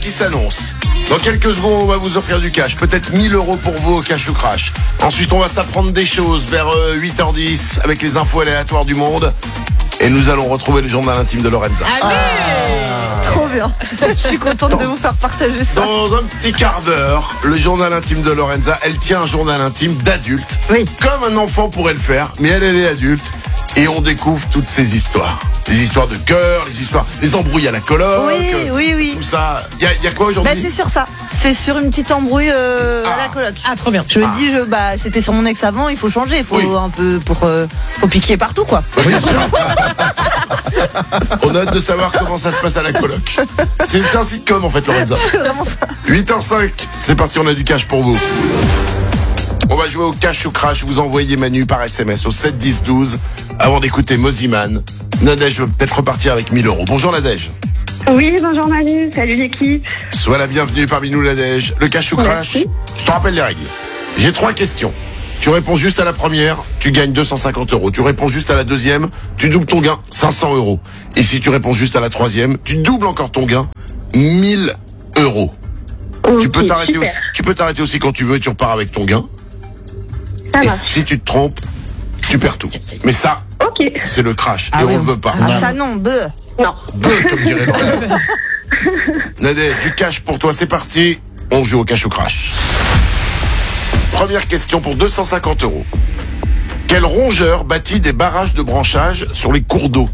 qui s'annonce. Dans quelques secondes, on va vous offrir du cash. Peut-être 1000 € pour vous au Cash ou Crash. Ensuite, on va s'apprendre des choses vers 8h10 avec les infos aléatoires du monde. Et nous allons retrouver le journal intime de Lorenza. Trop bien. Je suis contente de vous faire partager ça. Dans un petit quart d'heure, le journal intime de Lorenza. Elle tient un journal intime d'adulte. Oui. Comme un enfant pourrait le faire, mais elle est adulte. Et on découvre toutes ces histoires. Les histoires de cœur, les embrouilles à la coloc. Oui. Tout ça. Il y a quoi aujourd'hui? C'est sur ça. C'est sur une petite embrouille à la coloc. Ah, trop bien. Je me dis, c'était sur mon ex avant, il faut changer. Il faut un peu faut piquer partout, quoi. Bien sûr. On a hâte de savoir comment ça se passe à la coloc. C'est un sitcom en fait, Lorenza. C'est vraiment ça. 8h05, c'est parti, on a du cash pour vous. On va jouer au Cash ou Crash. Vous envoyez Manu par SMS au 7 10 12 avant d'écouter Moziman. Nadège veut peut-être repartir avec 1000 €. Bonjour Nadège. Oui, bonjour Manu, salut l'équipe. Sois la bienvenue parmi nous Nadège. Le Cash ou Crash, je te rappelle les règles. J'ai 3 questions. Tu réponds juste à la première, tu gagnes 250 €. Tu réponds juste à la deuxième, tu doubles ton gain, 500 €. Et si tu réponds juste à la troisième, tu doubles encore ton gain, 1000 €. Tu peux t'arrêter aussi quand tu veux et tu repars avec ton gain. Ça Et marche. si tu te trompes, tu perds tout. Mais ça, Ok. c'est le crash. Et on le veut pas. Ça non, Non. Comme dirait Lorenza. Nadège, du cash pour toi, c'est parti. On joue au Cash ou Crash. Première question pour 250 €. Quel rongeur bâtit des barrages de branchage sur les cours d'eau?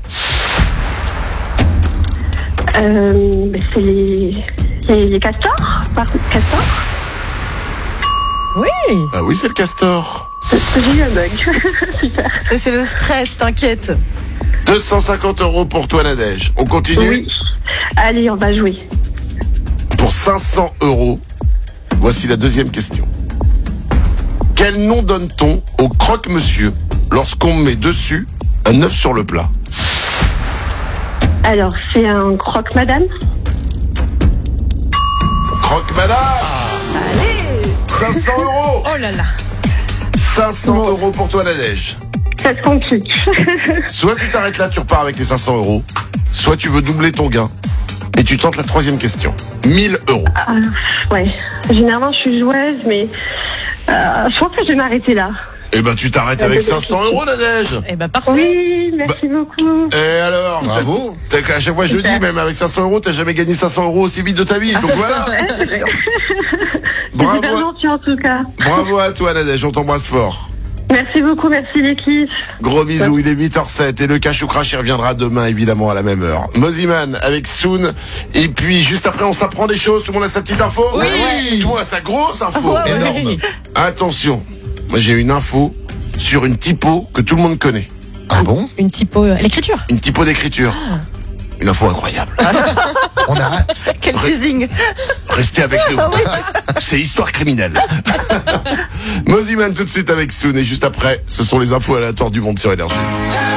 C'est les castors. Castors. Oui. Ah oui, c'est le castor. J'ai eu un bug. Super. C'est le stress, t'inquiète. 250 € pour toi, Nadège. On continue? Oui. Allez, on va jouer. Pour 500 €, voici la deuxième question. Quel nom donne-t-on au croque-monsieur lorsqu'on met dessus un œuf sur le plat? Alors, c'est un croque-madame. Croque-madame. Allez. 500 €. Oh là là. 500 € pour toi, Nadège. Ça se complique. Soit tu t'arrêtes là, tu repars avec les 500 €, soit tu veux doubler ton gain et tu tentes la troisième question. 1000 €. Ouais. Généralement, je suis joueuse, mais je pense que je vais m'arrêter là. Eh ben, tu t'arrêtes avec 500 €, Nadège. Eh ben parfait. Oui, merci beaucoup. Et alors? Bravo. À chaque fois, je le dis, même avec 500 €, t'as jamais gagné 500 € aussi vite de ta vie. Donc voilà. C'est super gentil en tout cas. Bravo à toi, Nadège. On t'embrasse fort. Merci beaucoup, merci l'équipe. Gros bisous, il est 8h07 et le Cash ou Crash il reviendra demain évidemment à la même heure. Moziman avec Soon et puis juste après on s'apprend des choses, tout le monde a sa petite info. Oui. Tout le monde a sa grosse info. Ouais, Énorme. Attention, moi j'ai une info sur une typo que tout le monde connaît. Ah bon? Une typo. L'écriture. Une typo d'écriture. Une info incroyable. On arrête. Quel teasing. Restez avec nous. C'est histoire criminelle. Moziman tout de suite avec Soon et juste après, ce sont les infos aléatoires du monde sur Énergie.